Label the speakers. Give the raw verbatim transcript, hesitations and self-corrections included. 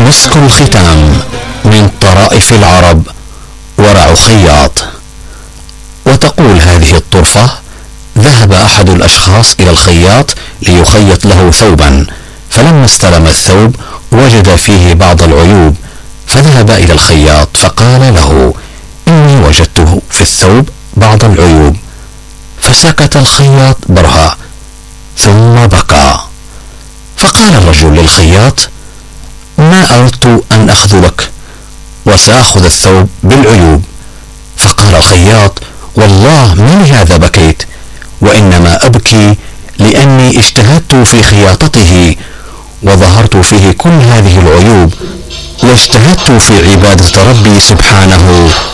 Speaker 1: مسك الختام من طرائف العرب ورع خياط. وتقول هذه الطرفة: ذهب أحد الأشخاص إلى الخياط ليخيط له ثوبا، فلما استلم الثوب وجد فيه بعض العيوب، فذهب إلى الخياط فقال له: إني وجدته في الثوب بعض العيوب. فسكت الخياط برهة ثم بكى. فقال الرجل للخياط: ما أردت أن أخذلك، وسأخذ الثوب بالعيوب. فقال الخياط: والله ما لهذا بكيت، وإنما أبكي لأني اجتهدت في خياطته وظهرت فيه كل هذه العيوب، واجتهدت في عبادة ربي سبحانه